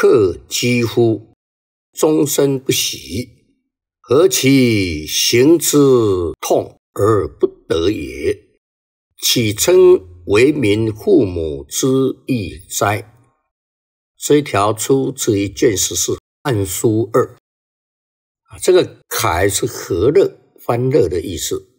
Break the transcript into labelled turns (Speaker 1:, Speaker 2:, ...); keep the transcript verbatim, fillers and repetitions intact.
Speaker 1: 克肌乎？终身不息，何其行之痛而不得也？岂称为民父母之义哉？这一条出自于卷十四《汉书二》。这个凯是和乐、欢乐的意思。